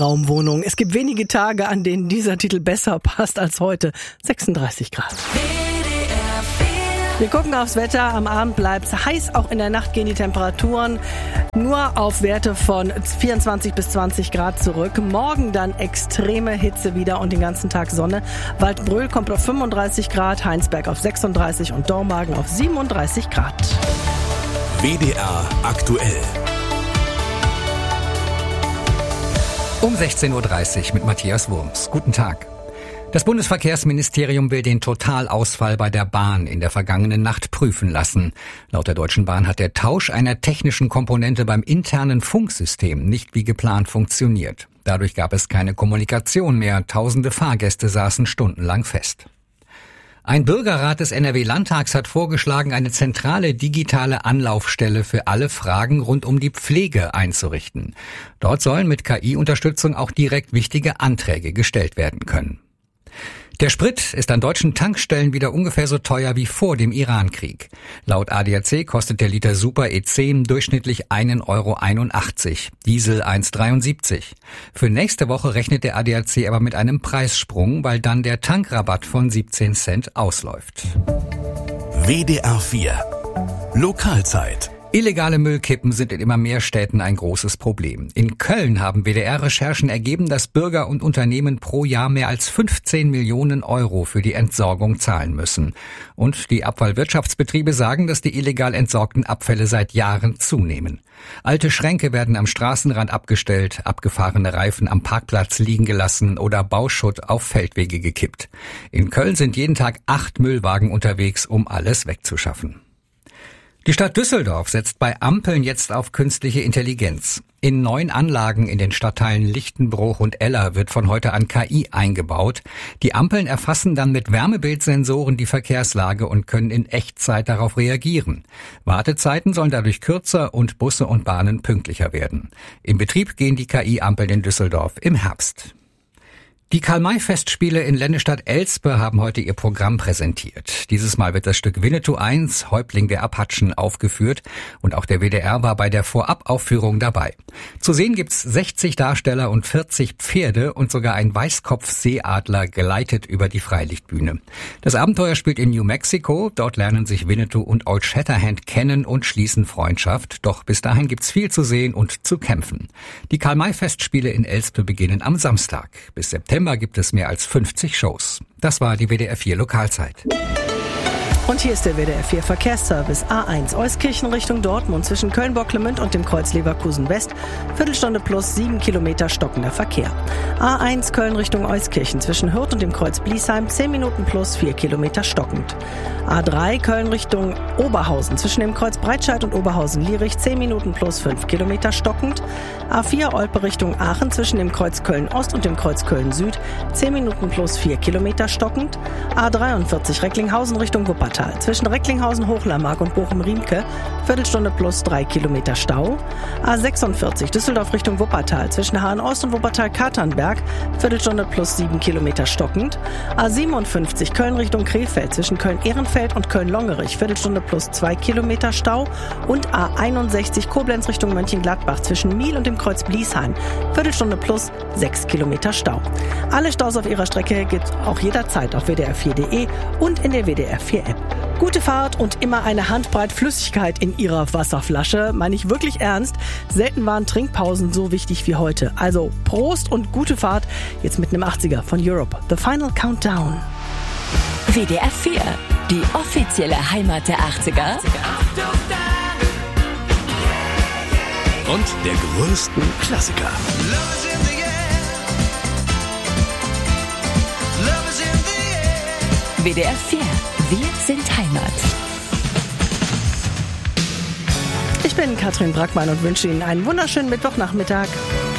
Raumwohnung. Es gibt wenige Tage, an denen dieser Titel besser passt als heute. 36 Grad. Wir gucken aufs Wetter. Am Abend bleibt es heiß. Auch in der Nacht gehen die Temperaturen nur auf Werte von 24 bis 20 Grad zurück. Morgen dann extreme Hitze wieder und den ganzen Tag Sonne. Waldbröl kommt auf 35 Grad, Heinsberg auf 36 und Dormagen auf 37 Grad. WDR aktuell. Um 16.30 Uhr mit Matthias Wurms. Guten Tag. Das Bundesverkehrsministerium will den Totalausfall bei der Bahn in der vergangenen Nacht prüfen lassen. Laut der Deutschen Bahn hat der Tausch einer technischen Komponente beim internen Funksystem nicht wie geplant funktioniert. Dadurch gab es keine Kommunikation mehr. Tausende Fahrgäste saßen stundenlang fest. Ein Bürgerrat des NRW-Landtags hat vorgeschlagen, eine zentrale digitale Anlaufstelle für alle Fragen rund um die Pflege einzurichten. Dort sollen mit KI-Unterstützung auch direkt wichtige Anträge gestellt werden können. Der Sprit ist an deutschen Tankstellen wieder ungefähr so teuer wie vor dem Irankrieg. Laut ADAC kostet der Liter Super E10 durchschnittlich 1,81 €, Diesel 1,73 €. Für nächste Woche rechnet der ADAC aber mit einem Preissprung, weil dann der Tankrabatt von 17 Cent ausläuft. WDR 4 Lokalzeit. Illegale Müllkippen sind in immer mehr Städten ein großes Problem. In Köln haben WDR-Recherchen ergeben, dass Bürger und Unternehmen pro Jahr mehr als 15 Millionen € für die Entsorgung zahlen müssen. Und die Abfallwirtschaftsbetriebe sagen, dass die illegal entsorgten Abfälle seit Jahren zunehmen. Alte Schränke werden am Straßenrand abgestellt, abgefahrene Reifen am Parkplatz liegen gelassen oder Bauschutt auf Feldwege gekippt. In Köln sind jeden Tag 8 Müllwagen unterwegs, um alles wegzuschaffen. Die Stadt Düsseldorf setzt bei Ampeln jetzt auf künstliche Intelligenz. In 9 Anlagen in den Stadtteilen Lichtenbruch und Eller wird von heute an KI eingebaut. Die Ampeln erfassen dann mit Wärmebildsensoren die Verkehrslage und können in Echtzeit darauf reagieren. Wartezeiten sollen dadurch kürzer und Busse und Bahnen pünktlicher werden. In Betrieb gehen die KI-Ampeln in Düsseldorf im Herbst. Die Karl-May-Festspiele in Lennestadt-Elspe haben heute ihr Programm präsentiert. Dieses Mal wird das Stück Winnetou I, Häuptling der Apachen, aufgeführt und auch der WDR war bei der Vorabaufführung dabei. Zu sehen gibt's 60 Darsteller und 40 Pferde und sogar ein Weißkopf-Seeadler gleitet über die Freilichtbühne. Das Abenteuer spielt in New Mexico. Dort lernen sich Winnetou und Old Shatterhand kennen und schließen Freundschaft. Doch bis dahin gibt's viel zu sehen und zu kämpfen. Die Karl-May-Festspiele in Elspe beginnen am Samstag. Bis September gibt es mehr als 50 Shows. Das war die WDR 4 Lokalzeit. Und hier ist der WDR 4 Verkehrsservice. A1 Euskirchen Richtung Dortmund zwischen Köln-Bocklemünd und dem Kreuz Leverkusen West. Viertelstunde plus 7 Kilometer stockender Verkehr. A1 Köln Richtung Euskirchen zwischen Hürth und dem Kreuz Bliesheim 10 Minuten plus 4 Kilometer stockend. A3 Köln Richtung Oberhausen zwischen dem Kreuz Breitscheid und Oberhausen-Lierich 10 Minuten plus 5 Kilometer stockend. A4 Olpe Richtung Aachen zwischen dem Kreuz Köln-Ost und dem Kreuz Köln-Süd 10 Minuten plus 4 Kilometer stockend. A43 Recklinghausen Richtung Wuppertal zwischen Recklinghausen, Hochlermark und Bochum-Riemke Viertelstunde plus 3 Kilometer Stau. A46 Düsseldorf Richtung Wuppertal zwischen Hahn-Ost und Wuppertal-Katernberg Viertelstunde plus 7 Kilometer stockend. A57 Köln Richtung Krefeld zwischen Köln-Ehrenfeld und Köln-Longerich Viertelstunde plus 2 Kilometer Stau und A61 Koblenz Richtung Mönchengladbach zwischen Miel und dem Kreuz Bliesheim Viertelstunde plus 6 Kilometer Stau. Alle Staus auf ihrer Strecke gibt's auch jederzeit auf wdr4.de und in der WDR 4 App. Gute Fahrt und immer eine Handbreit Flüssigkeit in Ihrer Wasserflasche. Meine ich wirklich ernst. Selten waren Trinkpausen so wichtig wie heute. Also Prost und gute Fahrt. Jetzt mit einem 80er von Europe. The Final Countdown. WDR 4, die offizielle Heimat der 80er. Und der größten Klassiker. WDR 4, wir sind Heimat. Ich bin Katrin Brackmann und wünsche Ihnen einen wunderschönen Mittwochnachmittag.